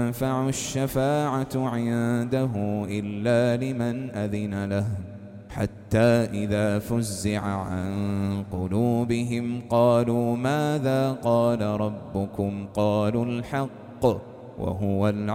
تنفع الشفاعة عنده إلا لمن أذن له حتى إذا فزع عن قلوبهم قالوا ماذا قال ربكم قالوا الحق وهو العليم